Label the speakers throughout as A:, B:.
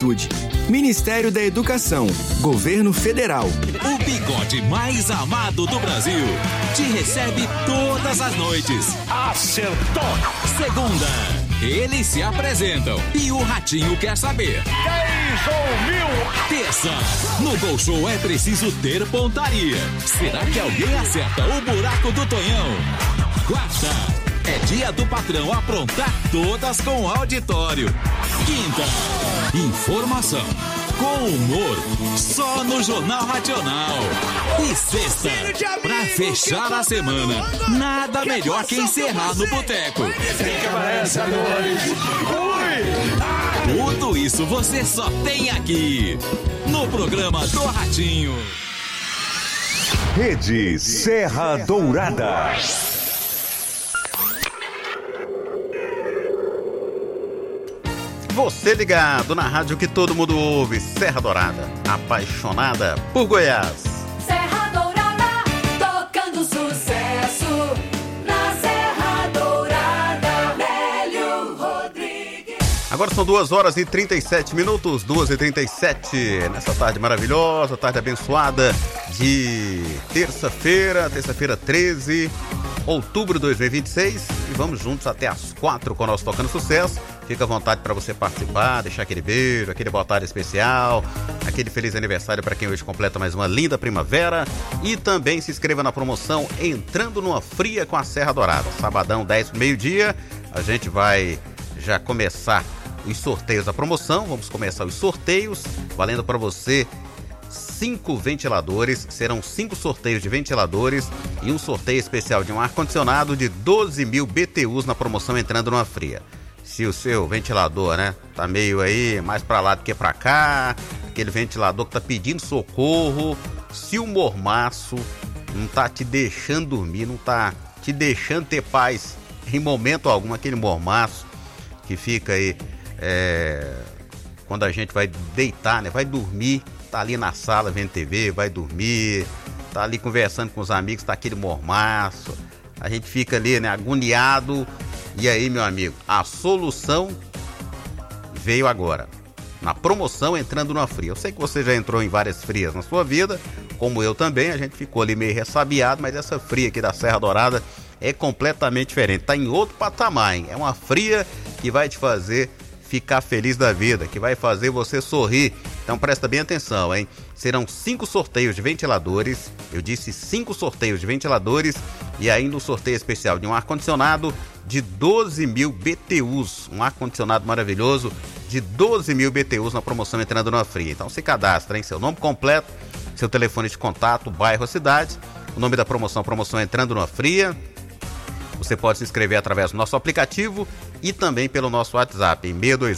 A: juventude. Ministério da Educação, Governo Federal.
B: O bigode mais amado do Brasil te recebe todas as noites. Acertou! Segunda, eles se apresentam e o Ratinho quer saber.
C: 10 ou 1000?
B: Terça, no Gol Show é preciso ter pontaria. Será que alguém acerta o buraco do Tonhão? Quarta, é dia do patrão aprontar todas com o auditório. Quinta, informação com humor, só no Jornal Racional. E sexta, pra fechar a semana, nada melhor que encerrar no boteco. Tudo isso você só tem aqui, no programa do Ratinho.
D: Rede Serra Dourada.
E: Você ligado na rádio que todo mundo ouve, Serra Dourada, apaixonada por Goiás.
F: Serra Dourada, tocando sucesso, na Serra Dourada, Nélio Rodrigues.
E: Agora são 2h37, 2h37, nessa tarde maravilhosa, tarde abençoada de terça-feira 13 de outubro de 2026, e vamos juntos até às 4 com o nosso Tocando Sucesso. Fica à vontade para você participar, deixar aquele beijo, aquele boa tarde especial, aquele feliz aniversário para quem hoje completa mais uma linda primavera. E também se inscreva na promoção Entrando numa Fria com a Serra Dourada. Sabadão, 10 pro meio-dia, a gente vai já começar os sorteios da promoção. Vamos começar os sorteios, valendo para você 5 ventiladores. Serão 5 sorteios de ventiladores e um sorteio especial de um ar-condicionado de 12.000 BTUs na promoção Entrando numa Fria. Se o seu ventilador, né, tá meio aí mais pra lá do que pra cá, aquele ventilador que tá pedindo socorro, se o mormaço não tá te deixando dormir, não tá te deixando ter paz em momento algum, aquele mormaço que fica aí quando a gente vai deitar, né, vai dormir, tá ali na sala vendo TV, vai dormir, tá ali conversando com os amigos, tá aquele mormaço, a gente fica ali, né, agoniado. E aí, meu amigo, a solução veio agora, na promoção Entrando numa Fria. Eu sei que você já entrou em várias frias na sua vida, como eu também, a gente ficou ali meio ressabiado, mas essa fria aqui da Serra Dourada é completamente diferente, tá em outro patamar, hein? É uma fria que vai te fazer ficar feliz da vida, que vai fazer você sorrir. Então presta bem atenção, hein? Serão 5 sorteios de ventiladores, eu disse 5 sorteios de ventiladores e ainda um sorteio especial de um ar-condicionado de 12.000 BTUs, um ar-condicionado maravilhoso de 12.000 BTUs na promoção Entrando numa Fria. Então se cadastra, hein? Seu nome completo, seu telefone de contato, bairro ou cidade, o nome da promoção Entrando numa Fria. Você pode se inscrever através do nosso aplicativo e também pelo nosso WhatsApp em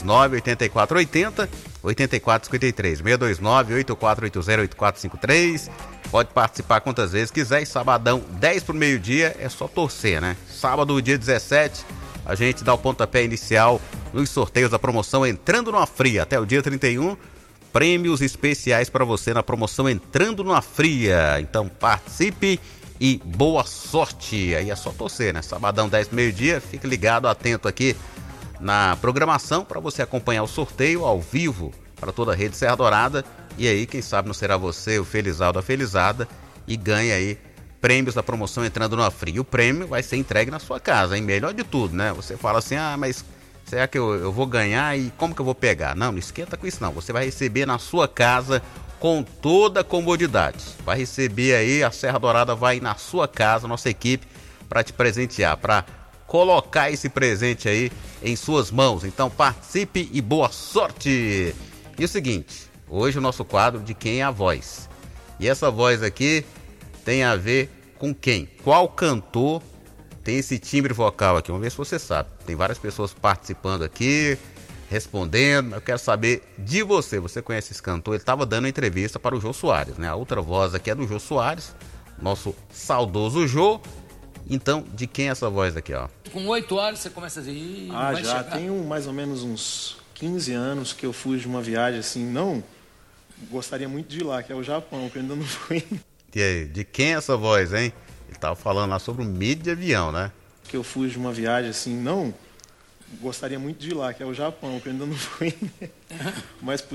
E: 629-8480-8453, 629-8480-8453. Pode participar quantas vezes quiser. E sabadão, 10 pro meio-dia, é só torcer, né? Sábado, dia 17, a gente dá o pontapé inicial nos sorteios da promoção Entrando numa Fria. Até o dia 31, prêmios especiais para você na promoção Entrando numa Fria. Então participe e boa sorte. Aí é só torcer, né? Sabadão, 10 pro meio-dia, fique ligado, atento aqui na programação para você acompanhar o sorteio ao vivo para toda a rede Serra Dourada. E aí, quem sabe não será você o felizardo da felizada e ganha aí prêmios da promoção Entrando numa Fria. E o prêmio vai ser entregue na sua casa, hein? Melhor de tudo, né? Você fala assim, mas será que eu vou ganhar e como que eu vou pegar? Não esquenta com isso não. Você vai receber na sua casa com toda a comodidade. Vai receber aí, a Serra Dourada vai na sua casa, nossa equipe, para te presentear, para colocar esse presente aí em suas mãos. Então participe e boa sorte! E o seguinte, hoje o nosso quadro de Quem é a Voz. E essa voz aqui tem a ver com quem? Qual cantor tem esse timbre vocal aqui? Vamos ver se você sabe. Tem várias pessoas participando aqui, respondendo. Eu quero saber de você. Você conhece esse cantor? Ele estava dando entrevista para o Jô Soares, né? A outra voz aqui é do Jô Soares, nosso saudoso Jô. Então, de quem é essa voz aqui, ó?
G: Com 8 horas você começa a dizer...
H: já chegar. Tenho mais ou menos uns 15 anos que eu fui de uma viagem assim, não... Gostaria muito de ir lá, que é o Japão, que eu ainda não fui.
E: E aí, de quem é essa voz, hein? Ele estava falando lá sobre o medo de avião, né?
H: Que eu fui de uma viagem assim, não... Gostaria muito de ir lá, que é o Japão, que eu ainda não fui. Mas